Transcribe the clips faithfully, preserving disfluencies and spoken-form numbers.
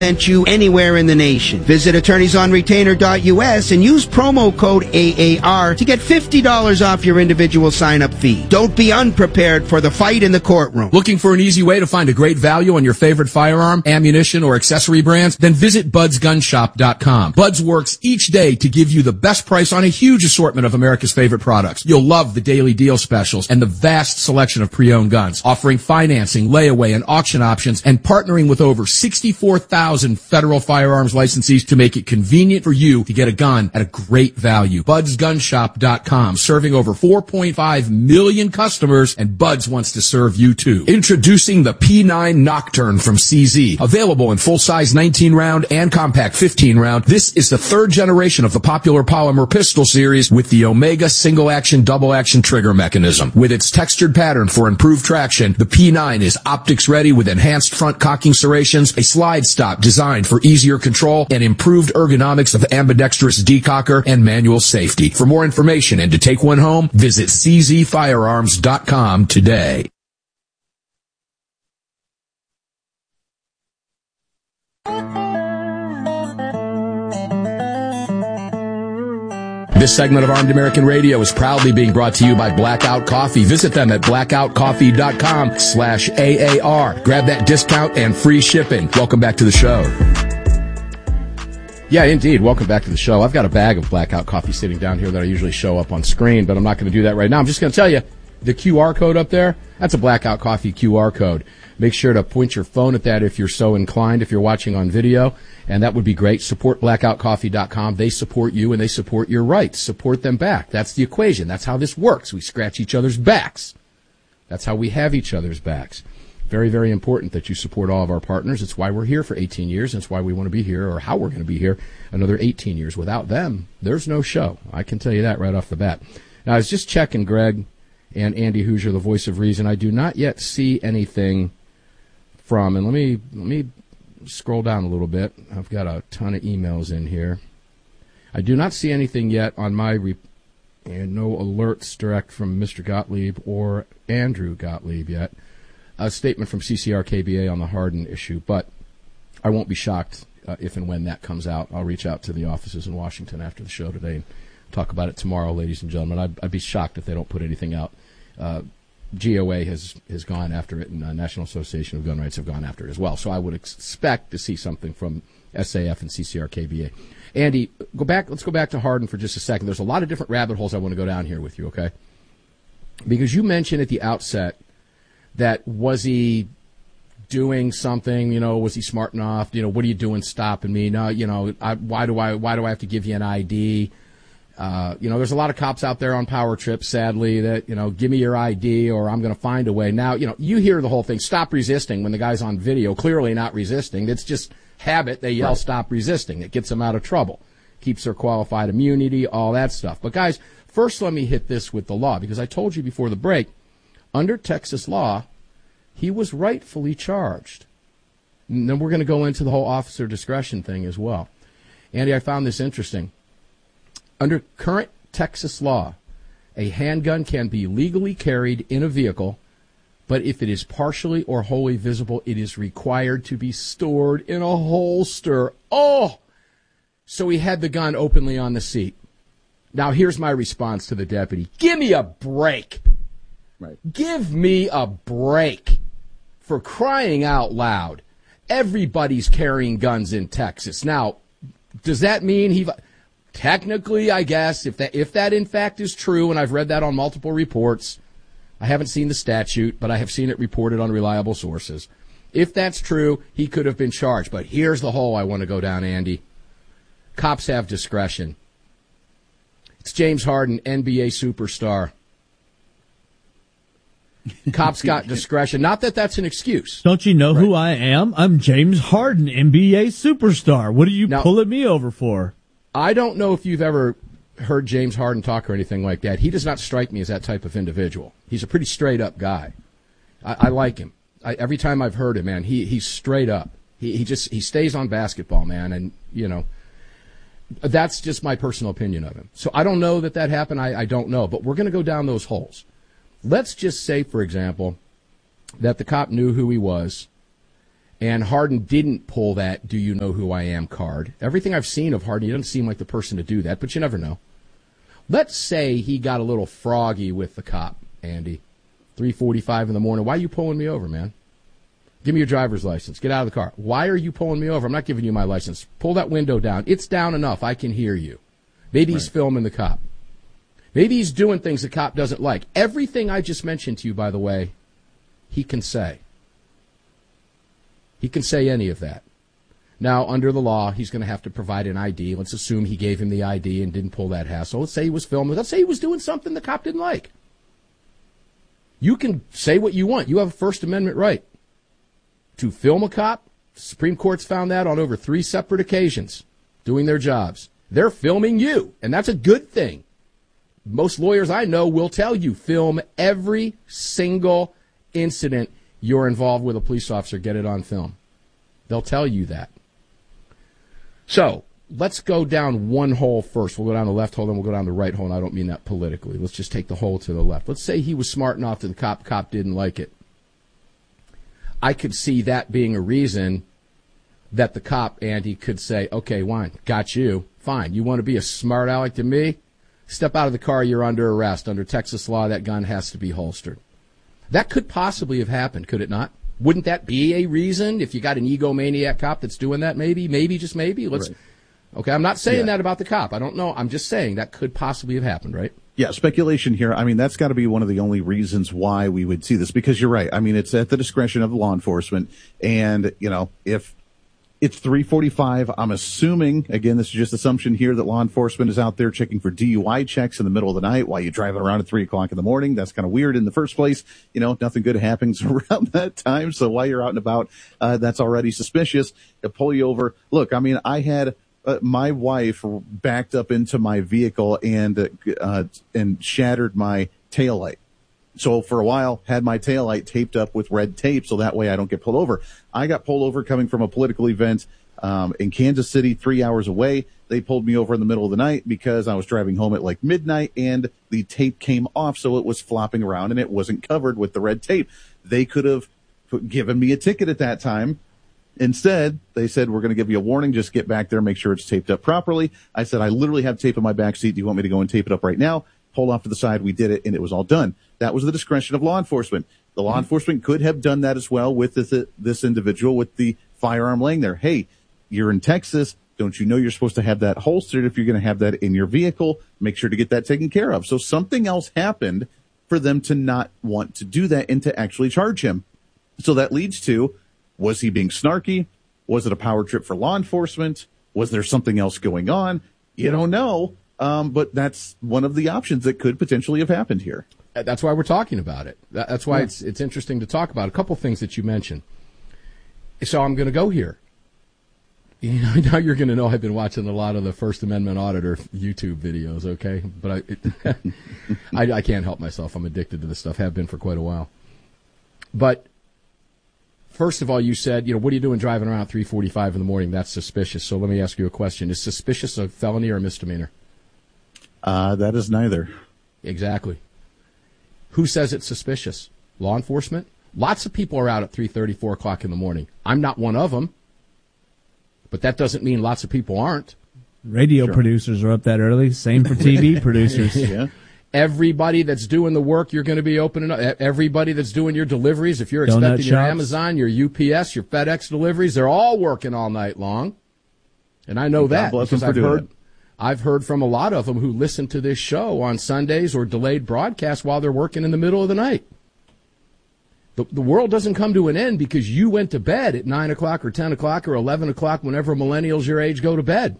you anywhere in the nation. Visit attorneys on retainer dot U S and use promo code A A R to get fifty dollars off your individual sign-up fee. Don't be unprepared for the fight in the courtroom. Looking for an easy way to find a great value on your favorite firearm, ammunition, or accessory brands? Then visit buds gun shop dot com. Buds works each day to give you the best price on a huge assortment of America's favorite products. You'll love the daily deal specials and the vast selection of pre-owned guns, offering financing, layaway, and auction options, and partnering with over sixty-four thousand federal firearms licensees to make it convenient for you to get a gun at a great value. buds gun shop dot com, serving over four point five million customers, and Buds wants to serve you too. Introducing the P nine Nocturne from C Z. Available in full-size nineteen round and compact fifteen round, this is the third generation of the popular polymer pistol series with the Omega single-action, double-action trigger mechanism. With its textured pattern for improved traction, the P nine is optics-ready with enhanced front cocking serrations, a slide stop designed for easier control, and improved ergonomics of ambidextrous decocker and manual safety. For more information and to take one home, visit c z firearms dot com today. This segment of Armed American Radio is proudly being brought to you by Blackout Coffee. Visit them at blackout coffee dot com slash A A R. Grab that discount and free shipping. Welcome back to the show. Yeah, indeed. Welcome back to the show. I've got a bag of Blackout Coffee sitting down here that I usually show up on screen, but I'm not going to do that right now. I'm just going to tell you, the Q R code up there, that's a Blackout Coffee Q R code. Make sure to point your phone at that if you're so inclined, if you're watching on video, and that would be great. Support blackout coffee dot com. They support you, and they support your rights. Support them back. That's the equation. That's how this works. We scratch each other's backs. That's how we have each other's backs. Very, very important that you support all of our partners. It's why we're here for eighteen years. It's why we want to be here, or how we're going to be here another eighteen years. Without them, there's no show. I can tell you that right off the bat. Now, I was just checking Greg and Andy Hoosier, the voice of reason. I do not yet see anything from, and let me let me scroll down a little bit. I've got a ton of emails in here. I do not see anything yet on my, re- and no alerts direct from Mister Gottlieb or Andrew Gottlieb yet. A statement from C C R K B A on the Hardin issue, but I won't be shocked uh, if and when that comes out. I'll reach out to the offices in Washington after the show today and talk about it tomorrow, ladies and gentlemen. I'd, I'd be shocked if they don't put anything out. Uh, G O A has, has gone after it, and the National Association of Gun Rights have gone after it as well. So I would expect to see something from S A F and C C R K B A. Andy, go back. Let's go back to Hardin for just a second. There's a lot of different rabbit holes I want to go down here with you, okay? Because you mentioned at the outset that was he doing something, you know, was he smart enough, you know, what are you doing stopping me? No, you know, I, why do I why do I have to give you an I D? Uh, you know, there's a lot of cops out there on power trips, sadly, that, you know, give me your I D or I'm going to find a way. Now, you know, you hear the whole thing, stop resisting, when the guy's on video, clearly not resisting. It's just habit. They yell, right. Stop resisting. It gets them out of trouble. Keeps their qualified immunity, all that stuff. But, guys, first let me hit this with the law, because I told you before the break, under Texas law, he was rightfully charged. And then we're going to go into the whole officer discretion thing as well. Andy, I found this interesting. Under current Texas law, a handgun can be legally carried in a vehicle, but if it is partially or wholly visible, it is required to be stored in a holster. Oh! So he had the gun openly on the seat. Now, here's my response to the deputy. Give me a break. Right. Give me a break. For crying out loud. Everybody's carrying guns in Texas. Now, does that mean he... Technically, I guess, if that if that in fact is true, and I've read that on multiple reports, I haven't seen the statute, but I have seen it reported on reliable sources. If that's true, he could have been charged. But here's the hole I want to go down, Andy. Cops have discretion. It's James Harden, N B A superstar. Cops got discretion. Not that that's an excuse. Don't you know right. who I am? I'm James Harden, N B A superstar. What are you now, pulling me over for? I don't know if you've ever heard James Harden talk or anything like that. He does not strike me as that type of individual. He's a pretty straight-up guy. I, I like him. I, every time I've heard him, man, he he's straight up. He he just he stays on basketball, man, and you know, that's just my personal opinion of him. So I don't know that that happened. I, I don't know, but we're going to go down those holes. Let's just say, for example, that the cop knew who he was, And Harden didn't pull that "do you know who I am" card. Everything I've seen of Harden, he doesn't seem like the person to do that, but you never know. Let's say he got a little froggy with the cop, Andy. three forty-five in the morning. Why are you pulling me over, man? Give me your driver's license. Get out of the car. Why are you pulling me over? I'm not giving you my license. Pull that window down. It's down enough. I can hear you. Maybe he's right. filming the cop. Maybe he's doing things the cop doesn't like. Everything I just mentioned to you, by the way, he can say. He can say any of that. Now, under the law, he's going to have to provide an I D. Let's assume he gave him the I D and didn't pull that hassle. Let's say he was filming. Let's say he was doing something the cop didn't like. You can say what you want. You have a First Amendment right to film a cop. The Supreme Court's found that on over three separate occasions doing their jobs. They're filming you, and that's a good thing. Most lawyers I know will tell you, film every single incident you're involved with a police officer. Get it on film. They'll tell you that. So let's go down one hole first. We'll go down the left hole, then we'll go down the right hole, and I don't mean that politically. Let's just take the hole to the left. Let's say he was smart enough that the cop, cop didn't like it. I could see that being a reason that the cop, Andy, could say, okay, Wine, got you. Fine. You want to be a smart aleck to me? Step out of the car. You're under arrest. Under Texas law, that gun has to be holstered. That could possibly have happened, could it not? Wouldn't that be a reason if you got an egomaniac cop that's doing that? Maybe, maybe, just maybe. Let's. Right. Okay, I'm not saying yeah. that about the cop. I don't know. I'm just saying that could possibly have happened, right? Yeah, speculation here. I mean, that's got to be one of the only reasons why we would see this, because you're right. I mean, it's at the discretion of law enforcement. And, you know, if it's three forty-five, I'm assuming, again, this is just assumption here, that law enforcement is out there checking for D U I checks in the middle of the night while you're driving around at three o'clock in the morning. That's kind of weird in the first place. You know, nothing good happens around that time. So while you're out and about, uh, that's already suspicious. They'll pull you over. Look, I mean, I had Uh, my wife backed up into my vehicle and uh, and shattered my taillight. So for a while, had my taillight taped up with red tape so that way I don't get pulled over. I got pulled over coming from a political event um, in Kansas City, three hours away. They pulled me over in the middle of the night because I was driving home at like midnight and the tape came off, so it was flopping around and it wasn't covered with the red tape. They could have put, given me a ticket at that time. Instead, they said, we're going to give you a warning. Just get back there, make sure it's taped up properly. I said, I literally have tape in my back seat. Do you want me to go and tape it up right now? Pulled off to the side. We did it, and it was all done. That was the discretion of law enforcement. The law mm-hmm. enforcement could have done that as well with this, this individual with the firearm laying there. Hey, you're in Texas. Don't you know you're supposed to have that holstered if you're going to have that in your vehicle? Make sure to get that taken care of. So something else happened for them to not want to do that and to actually charge him. So that leads to, was he being snarky? Was it a power trip for law enforcement? Was there something else going on? You don't know, um, but that's one of the options that could potentially have happened here. That's why we're talking about it. That's why yeah. it's it's interesting to talk about a couple things that you mentioned. So I'm going to go here. You know, now you're going to know I've been watching a lot of the First Amendment Auditor YouTube videos, okay? But I, it, I, I can't help myself. I'm addicted to this stuff. Have been for quite a while. But first of all, you said, you know, what are you doing driving around at three forty-five in the morning? That's suspicious. So let me ask you a question. Is suspicious a felony or a misdemeanor? Uh, that is neither. Exactly. Who says it's suspicious? Law enforcement? Lots of people are out at three thirty, four o'clock in the morning. I'm not one of them. But that doesn't mean lots of people aren't. Radio sure. producers are up that early. Same for T V producers. Yeah. Everybody that's doing the work, you're going to be opening up. Everybody that's doing your deliveries, if you're Donut expecting your shops. Amazon, your U P S, your FedEx deliveries, they're all working all night long. And I know that because I've heard, I've heard from a lot of them who listen to this show on Sundays or delayed broadcasts while they're working in the middle of the night. The, the world doesn't come to an end because you went to bed at nine o'clock or ten o'clock or eleven o'clock whenever millennials your age go to bed.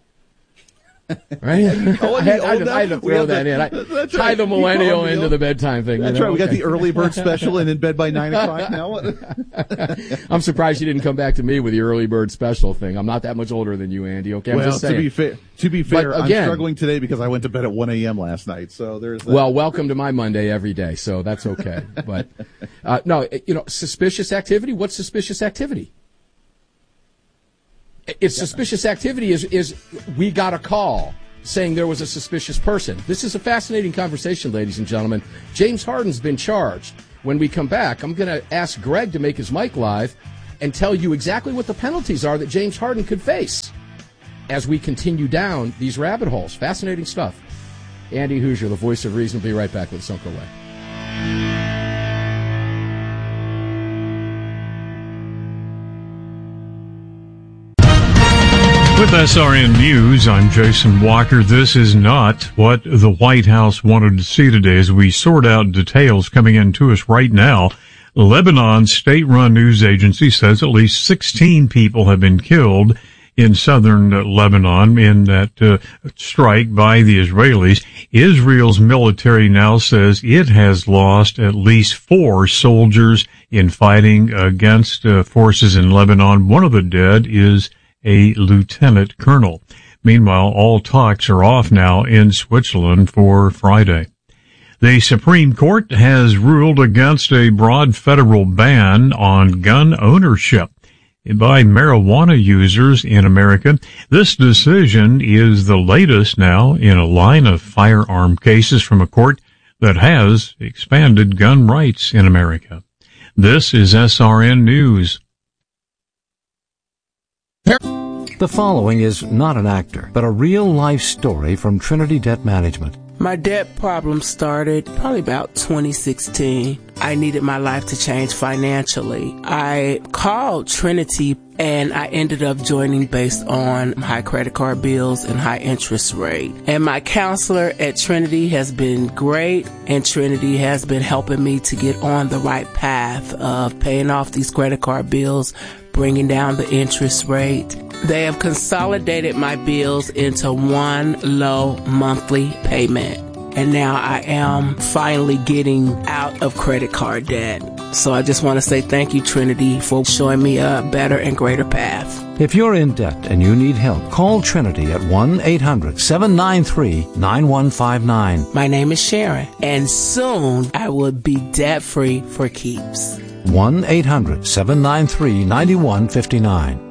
Right? Oh, I, had, I, had, I had to throw that the, in. I tie right. the millennial into the bedtime thing. That's you know? right. We got the early bird special and in bed by nine o'clock now. I'm surprised you didn't come back to me with the early bird special thing. I'm not that much older than you, Andy. Okay, I'm well, just saying. to be fair, to be fair, but again, I'm struggling today because I went to bed at one a.m. last night. So there's that. Well, welcome to my Monday every day. So that's okay. But uh, no, you know, suspicious activity. What's suspicious activity? It's yeah. suspicious activity is is we got a call saying there was a suspicious person. This is a fascinating conversation, ladies and gentlemen. James Harden's been charged. When we come back, I'm going to ask Greg to make his mic live and tell you exactly what the penalties are that James Harden could face as we continue down these rabbit holes. Fascinating stuff. Andy Hoosier, the voice of reason, will be right back with Sunco Way. With S R N News, I'm Jason Walker. This is not what the White House wanted to see today as we sort out details coming into us right now. Lebanon's state-run news agency says at least sixteen people have been killed in southern uh, Lebanon in that uh, strike by the Israelis. Israel's military now says it has lost at least four soldiers in fighting against uh, forces in Lebanon. One of the dead is a lieutenant colonel. Meanwhile, all talks are off now in Switzerland for Friday. The Supreme Court has ruled against a broad federal ban on gun ownership by marijuana users in America. This decision is the latest now in a line of firearm cases from a court that has expanded gun rights in America. This is S R N News. The following is not an actor, but a real-life story from Trinity Debt Management. My debt problem started probably about twenty sixteen. I needed my life to change financially. I called Trinity and I ended up joining based on high credit card bills and high interest rate. And my counselor at Trinity has been great, and Trinity has been helping me to get on the right path of paying off these credit card bills, bringing down the interest rate. They have consolidated my bills into one low monthly payment. And now I am finally getting out of credit card debt. So I just want to say thank you, Trinity, for showing me a better and greater path. If you're in debt and you need help, call Trinity at one eight hundred seven nine three nine one five nine. My name is Sharon, and soon I will be debt-free for keeps. one eight hundred seven nine three nine one five nine.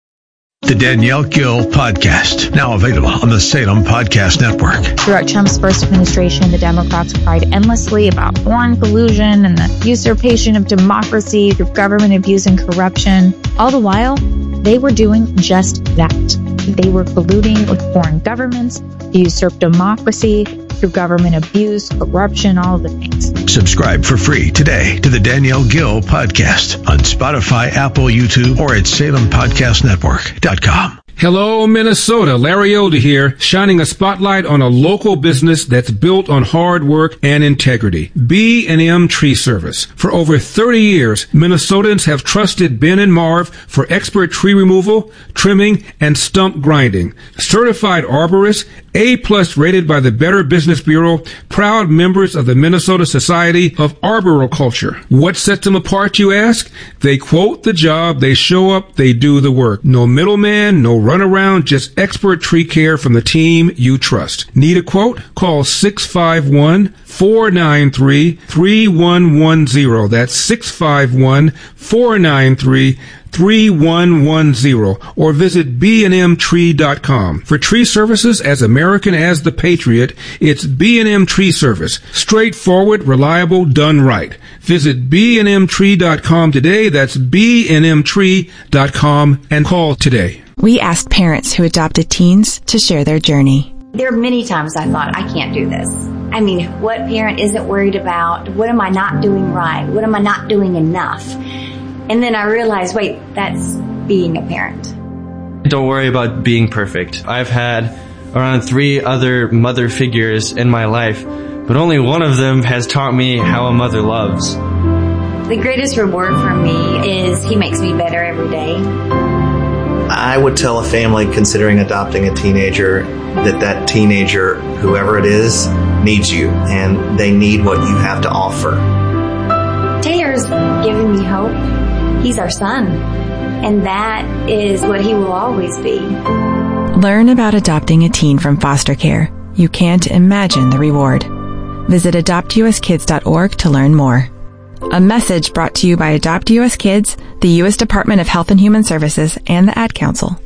The Danielle Gill Podcast, now available on the Salem Podcast Network. Throughout Trump's first administration, the Democrats cried endlessly about foreign collusion and the usurpation of democracy through government abuse and corruption. All the while, they were doing just that. They were colluding with foreign governments to usurp democracy through government abuse, corruption, all of the things. Subscribe for free today to the Danielle Gill Podcast on Spotify, Apple, YouTube, or at salem podcast network dot com. Hello, Minnesota. Larry Elder here, shining a spotlight on a local business that's built on hard work and integrity. B and M Tree Service. For over thirty years, Minnesotans have trusted Ben and Marv for expert tree removal, trimming, and stump grinding. Certified arborists, A-plus rated by the Better Business Bureau, proud members of the Minnesota Society of Arboriculture. What sets them apart, you ask? They quote the job, they show up, they do the work. No middleman, no run around, just expert tree care from the team you trust. Need a quote? Call six five one, four nine three, three one one zero. That's six five one, four nine three, three one one zero, or visit b and m tree dot com. For tree services as American as the Patriot, it's B and M Tree Service. Straightforward, reliable, done right. Visit b and m tree dot com today. That's b and m tree dot com, and call today. We asked parents who adopted teens to share their journey. There are many times I thought, I can't do this. I mean, what parent isn't worried about? What am I not doing right? What am I not doing enough? And then I realized, wait, that's being a parent. Don't worry about being perfect. I've had around three other mother figures in my life, but only one of them has taught me how a mother loves. The greatest reward for me is he makes me better every day. I would tell a family considering adopting a teenager that that teenager, whoever it is, needs you, and they need what you have to offer. Taylor's given me hope. He's our son, and that is what he will always be. Learn about adopting a teen from foster care. You can't imagine the reward. Visit adopt u s kids dot org to learn more. A message brought to you by Adopt U S Kids, the U S Department of Health and Human Services, and the Ad Council.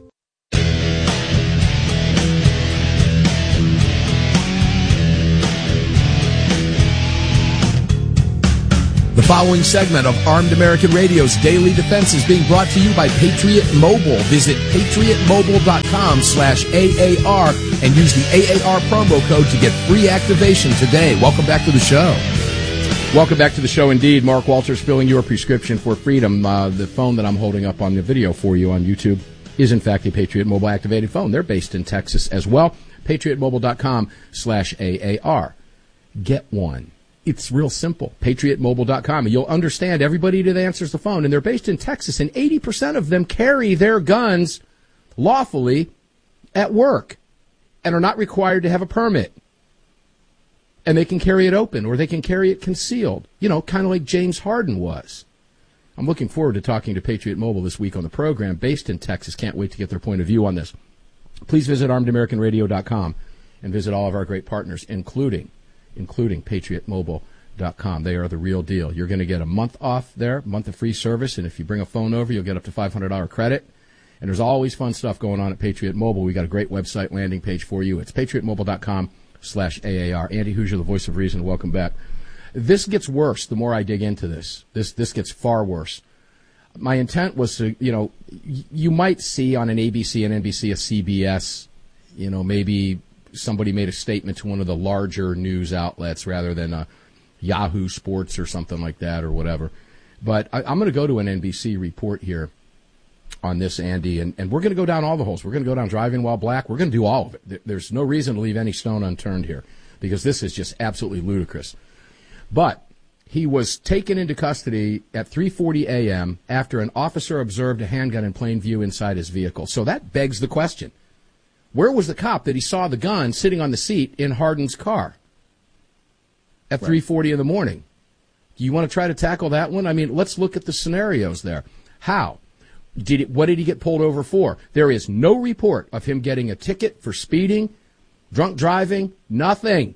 The The following segment of Armed American Radio's Daily Defense is being brought to you by Patriot Mobile. Visit patriotmobile.com slash AAR and use the A A R promo code to get free activation today. Welcome back to the show. Welcome back to the show indeed. Mark Walters filling your prescription for freedom. Uh, the phone that I'm holding up on the video for you on YouTube is in fact a Patriot Mobile activated phone. They're based in Texas as well. patriotmobile.com slash AAR. Get one. It's real simple. patriot mobile dot com. You'll understand everybody that answers the phone, and they're based in Texas, and eighty percent of them carry their guns lawfully at work and are not required to have a permit. And they can carry it open, or they can carry it concealed, you know, kind of like James Harden was. I'm looking forward to talking to Patriot Mobile this week on the program, based in Texas. Can't wait to get their point of view on this. Please visit armed american radio dot com and visit all of our great partners, including including patriot mobile dot com. They are the real deal. You're going to get a month off there, a month of free service, and if you bring a phone over, you'll get up to five hundred dollars credit. And there's always fun stuff going on at Patriot Mobile. We got a great website landing page for you. It's patriot mobile dot com slash A A R. Andy Hoosier, the voice of reason, welcome back. This gets worse the more I dig into this. This this gets far worse. My intent was to, you know, you might see on an A B C, an N B C, a C B S, you know, maybe somebody made a statement to one of the larger news outlets rather than a Yahoo Sports or something like that or whatever. But I, I'm going to go to an N B C report here on this, Andy, and, and we're going to go down all the holes. We're going to go down driving while black. We're going to do all of it. There's no reason to leave any stone unturned here because this is just absolutely ludicrous. But he was taken into custody at three forty a.m. after an officer observed a handgun in plain view inside his vehicle. So that begs the question. Where was the cop that he saw the gun sitting on the seat in Harden's car at three forty in the morning? Do you want to try to tackle that one? I mean, let's look at the scenarios there. How? Did it, what did he get pulled over for? There is no report of him getting a ticket for speeding, drunk driving, nothing.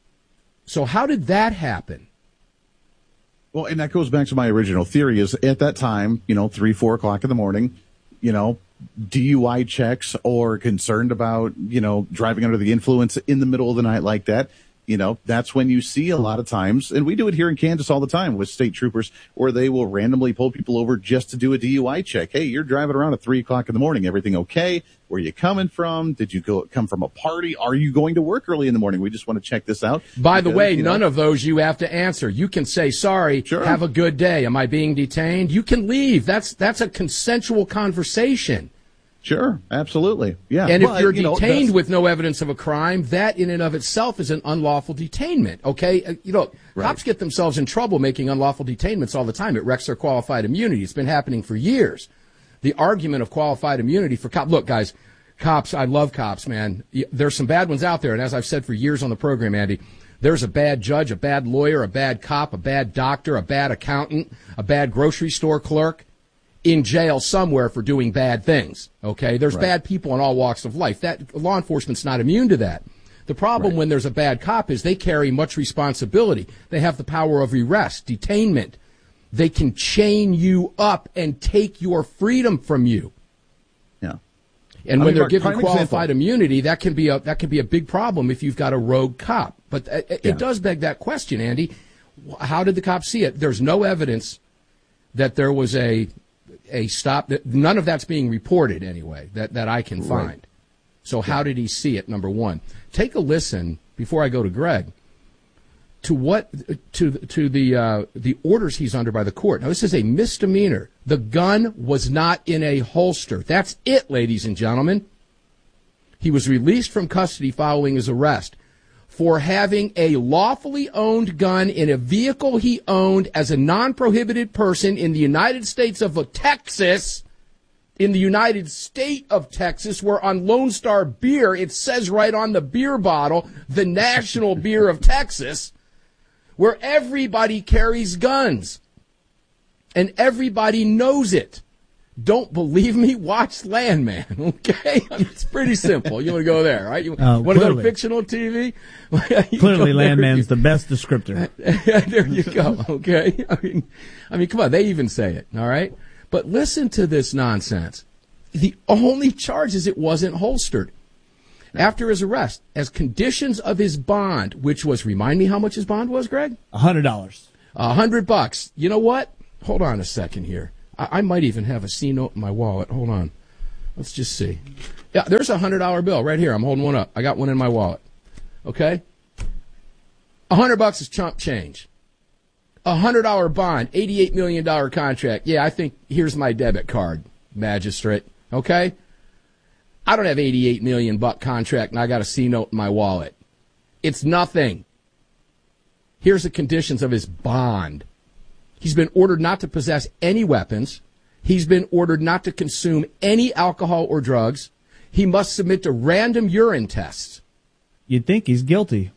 So how did that happen? Well, and that goes back to my original theory is at that time, you know, three, four o'clock in the morning, you know, D U I checks or concerned about, you know, driving under the influence in the middle of the night like that. You know, that's when you see a lot of times, and we do it here in Kansas all the time with state troopers, where they will randomly pull people over just to do a D U I check. Hey, you're driving around at three o'clock in the morning. Everything okay? Where are you coming from? Did you go come from a party? Are you going to work early in the morning? We just want to check this out. By because, the way, you know, none of those you have to answer. You can say, sorry, sure. Have a good day. Am I being detained? You can leave. That's that's a consensual conversation. Sure, absolutely. Yeah. And well, if you're you know, detained with no evidence of a crime, that in and of itself is an unlawful detainment. Okay? Uh, you know, right. Cops get themselves in trouble making unlawful detainments all the time. It wrecks their qualified immunity. It's been happening for years. The argument of qualified immunity for cops. Look, guys, cops, I love cops, man. There's some bad ones out there. And as I've said for years on the program, Andy, there's a bad judge, a bad lawyer, a bad cop, a bad doctor, a bad accountant, a bad grocery store clerk in jail somewhere for doing bad things, okay? There's right. bad people in all walks of life. That law enforcement's not immune to that. The problem right. when there's a bad cop is they carry much responsibility. They have the power of arrest, detainment. They can chain you up and take your freedom from you. Yeah. And I when mean, they're Mark, given qualified example. immunity, that can be a that can be a big problem if you've got a rogue cop. But it, yeah. it does beg that question, Andy. How did the cop see it? There's no evidence that there was a a stop. None of that's being reported anyway, that, that I can find. Right. So how did he see it, number one? Take a listen, before I go to Greg, to what to to the uh, the orders he's under by the court. Now, this is a misdemeanor. The gun was not in a holster. That's it, ladies and gentlemen. He was released from custody following his arrest for having a lawfully owned gun in a vehicle he owned as a non-prohibited person in the United States of Texas, in the United State of Texas, where on Lone Star Beer, it says right on the beer bottle, the national beer of Texas, where everybody carries guns. And everybody knows it. Don't believe me? Watch Landman, okay? I mean, it's pretty simple. You want to go there, right? You uh, want to go to fictional T V? Clearly, Landman's the best descriptor. There you go, okay? I mean, I mean, come on, they even say it, all right? But listen to this nonsense. The only charge is it wasn't holstered. After his arrest, as conditions of his bond, which was, remind me how much his bond was, Greg? one hundred dollars. A hundred bucks. You know what? Hold on a second here. I, I might even have a C note in my wallet. Hold on. Let's just see. Yeah, there's a hundred dollar bill right here. I'm holding one up. I got one in my wallet. Okay? A hundred bucks is chump change. A hundred dollar bond, eighty-eight million dollar contract. Yeah, I think here's my debit card, magistrate. Okay? I don't have eighty-eight million buck contract and I got a C note in my wallet. It's nothing. Here's the conditions of his bond. He's been ordered not to possess any weapons. He's been ordered not to consume any alcohol or drugs. He must submit to random urine tests. You'd think he's guilty.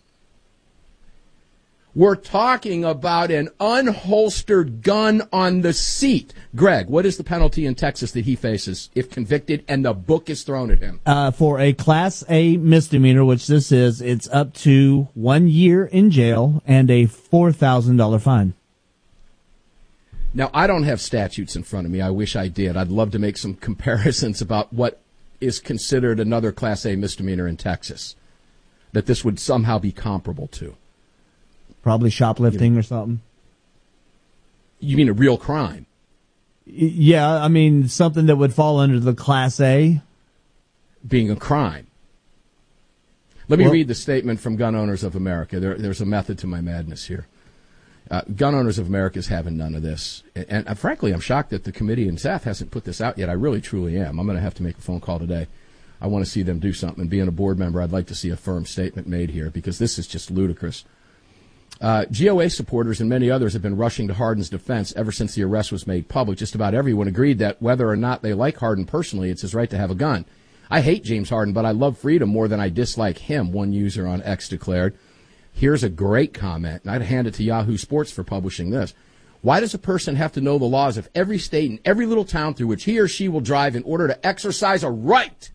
We're talking about an unholstered gun on the seat. Greg, what is the penalty in Texas that he faces if convicted and the book is thrown at him? Uh, for a Class A misdemeanor, which this is, it's up to one year in jail and a four thousand dollars fine. Now, I don't have statutes in front of me. I wish I did. I'd love to make some comparisons about what is considered another Class A misdemeanor in Texas that this would somehow be comparable to. Probably shoplifting or something. You mean a real crime? Yeah, I mean, something that would fall under the Class A. Being a crime. Let me well, read the statement from Gun Owners of America. There, there's a method to my madness here. Uh, Gun Owners of America is having none of this. And, and uh, frankly, I'm shocked that the committee and staff hasn't put this out yet. I really, truly am. I'm going to have to make a phone call today. I want to see them do something. And being a board member, I'd like to see a firm statement made here because this is just ludicrous. Uh, G O A supporters and many others have been rushing to Hardin's defense ever since the arrest was made public. Just about everyone agreed that whether or not they like Hardin personally, it's his right to have a gun. I hate James Hardin, but I love freedom more than I dislike him, one user on X declared. Here's a great comment, and I'd hand it to Yahoo Sports for publishing this. Why does a person have to know the laws of every state and every little town through which he or she will drive in order to exercise a right?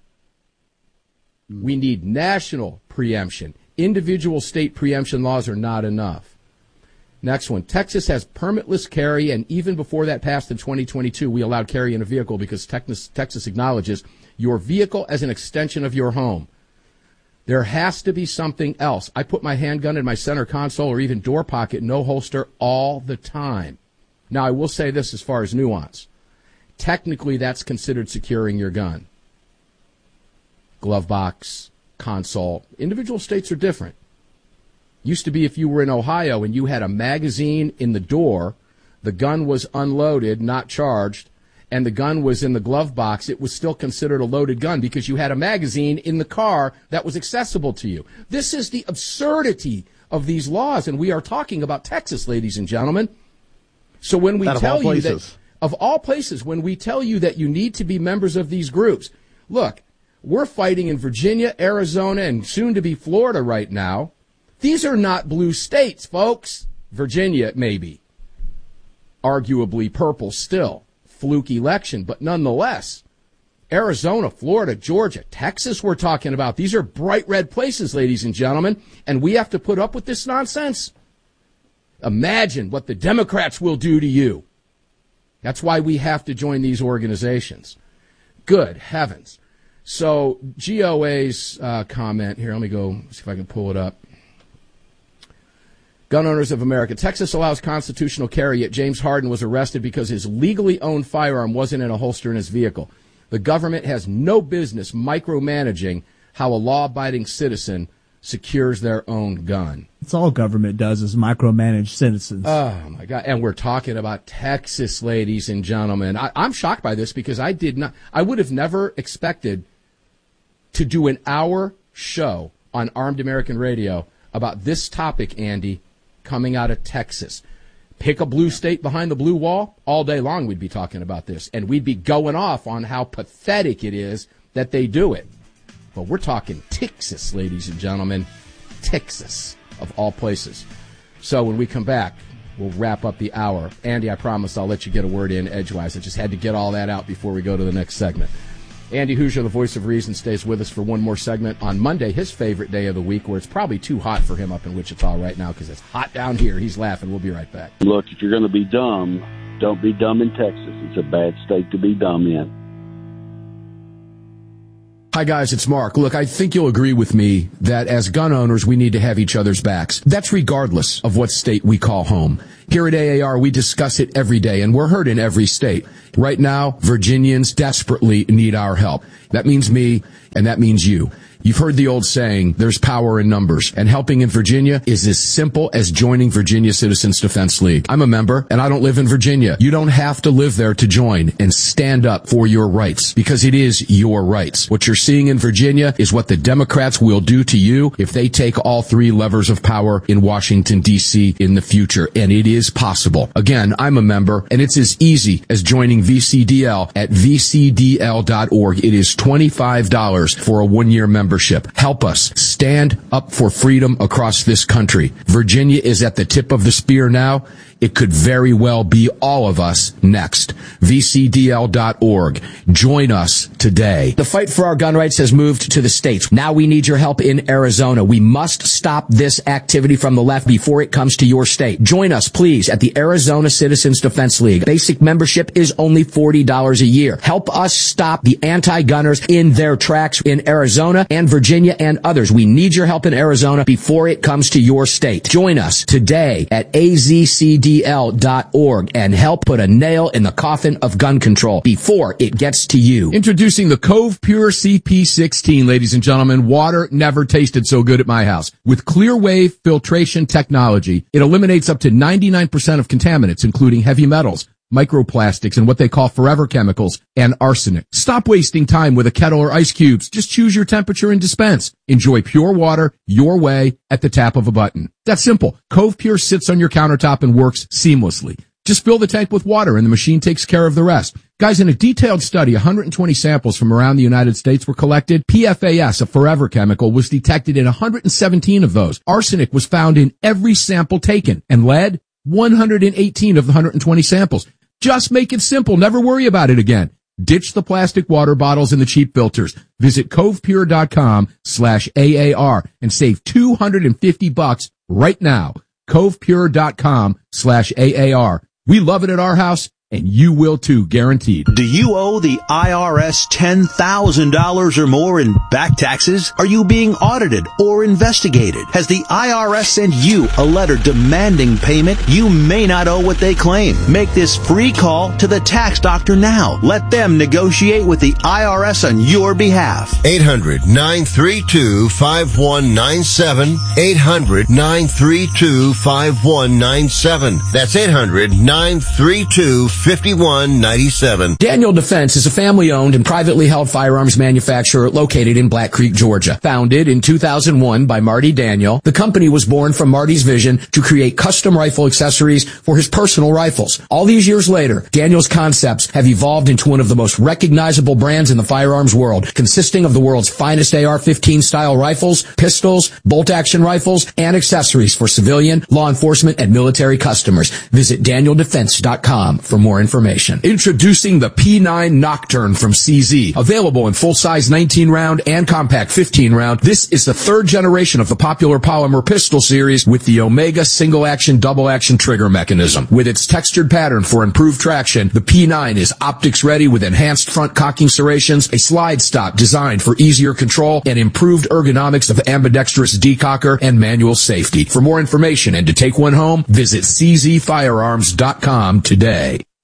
We need national preemption. Individual state preemption laws are not enough. Next one. Texas has permitless carry, and even before that passed in twenty twenty-two, we allowed carry in a vehicle because Texas, Texas acknowledges your vehicle as an extension of your home. There has to be something else. I put my handgun in my center console or even door pocket, no holster, all the time. Now, I will say this as far as nuance. Technically, that's considered securing your gun. Glove box, console. Individual states are different. Used to be if you were in Ohio and you had a magazine in the door, the gun was unloaded, not charged, and the gun was in the glove box, it was still considered a loaded gun because you had a magazine in the car that was accessible to you. This is the absurdity of these laws, and we are talking about Texas, ladies and gentlemen. So when we tell you that, of all places, when we tell you that you need to be members of these groups, look, we're fighting in Virginia, Arizona, and soon to be Florida right now. These are not blue states, folks. Virginia, maybe. Arguably purple still. Fluke election, but nonetheless. Arizona, Florida, Georgia, Texas we're talking about. These are bright red places, ladies and gentlemen, and we have to put up with this nonsense. Imagine what the Democrats will do to you. That's why we have to join these organizations. Good heavens. So G O A's uh, comment here, let me go see if I can pull it up. Gun Owners of America. Texas allows constitutional carry, yet James Hardin was arrested because his legally owned firearm wasn't in a holster in his vehicle. The government has no business micromanaging how a law-abiding citizen secures their own gun. That's all government does is micromanage citizens. Oh, my God. And we're talking about Texas, ladies and gentlemen. I, I'm shocked by this because I did not, I would have never expected to do an hour show on Armed American Radio about this topic, Andy, coming out of Texas. Pick a blue state behind the blue wall, all day long we'd be talking about this, and we'd be going off on how pathetic it is that they do it. But we're talking Texas, ladies and gentlemen, Texas, of all places. So when we come back, we'll wrap up the hour. Andy, I promise I'll let you get a word in edgewise. I just had to get all that out before we go to the next segment. Andy Hoosier, the voice of reason, stays with us for one more segment on Monday, his favorite day of the week, where it's probably too hot for him up in Wichita right now because it's hot down here. He's laughing. We'll be right back. Look, if you're going to be dumb, don't be dumb in Texas. It's a bad state to be dumb in. Hi guys, it's Mark. Look, I think you'll agree with me that as gun owners, we need to have each other's backs. That's regardless of what state we call home. Here at A A R, we discuss it every day, and we're heard in every state. Right now, Virginians desperately need our help. That means me, and that means you. You've heard the old saying, there's power in numbers, and helping in Virginia is as simple as joining Virginia Citizens Defense League. I'm a member, and I don't live in Virginia. You don't have to live there to join and stand up for your rights, because it is your rights. What you're seeing in Virginia is what the Democrats will do to you if they take all three levers of power in Washington, D C in the future, and it is possible. Again, I'm a member, and it's as easy as joining V C D L at v c d l dot org. It is twenty-five dollars for a one-year membership. Help us stand up for freedom across this country. Virginia is at the tip of the spear now. It could very well be all of us next. v c d l dot org. Join us today. The fight for our gun rights has moved to the states. Now we need your help in Arizona. We must stop this activity from the left before it comes to your state. Join us, please, at the Arizona Citizens Defense League. Basic membership is only forty dollars a year. Help us stop the anti-gunners in their tracks in Arizona and Virginia and others. We need your help in Arizona before it comes to your state. Join us today at a z c d l dot org and help put a nail in the coffin of gun control before it gets to you. Introducing the Cove Pure C P sixteen, ladies and gentlemen. Water never tasted so good at my house. With clear wave filtration technology, it eliminates up to ninety-nine percent of contaminants, including heavy metals, microplastics, and what they call forever chemicals, and arsenic. Stop wasting time with a kettle or ice cubes. Just choose your temperature and dispense. Enjoy pure water your way at the tap of a button. That's simple. Cove Pure sits on your countertop and works seamlessly. Just fill the tank with water and the machine takes care of the rest. Guys, in a detailed study, one hundred twenty samples from around the United States were collected. P F A S, a forever chemical, was detected in one hundred seventeen of those. Arsenic was found in every sample taken. And lead, one hundred eighteen of the one hundred twenty samples. Just make it simple. Never worry about it again. Ditch the plastic water bottles and the cheap filters. Visit covepure.com slash AAR and save two hundred fifty bucks right now. covepure.com slash AAR. We love it at our house, and you will too, guaranteed. Do you owe the I R S ten thousand dollars or more in back taxes? Are you being audited or investigated? Has the I R S sent you a letter demanding payment? You may not owe what they claim. Make this free call to the tax doctor now. Let them negotiate with the I R S on your behalf. eight hundred nine three two five one nine seven. eight hundred nine three two five one nine seven. That's eight hundred nine three two fifty-one ninety-seven. Daniel Defense is a family-owned and privately held firearms manufacturer located in Black Creek, Georgia. Founded in two thousand one by Marty Daniel, the company was born from Marty's vision to create custom rifle accessories for his personal rifles. All these years later, Daniel's concepts have evolved into one of the most recognizable brands in the firearms world, consisting of the world's finest A R fifteen style rifles, pistols, bolt-action rifles, and accessories for civilian, law enforcement, and military customers. Visit daniel defense dot com for more information. Introducing the P nine Nocturne from C Z. Available in full-size nineteen round and compact fifteen round. This is the third generation of the popular polymer pistol series with the Omega single-action, double-action trigger mechanism. With its textured pattern for improved traction, the P nine is optics-ready with enhanced front cocking serrations, a slide stop designed for easier control, and improved ergonomics of ambidextrous decocker and manual safety. For more information and to take one home, visit c z firearms dot com today.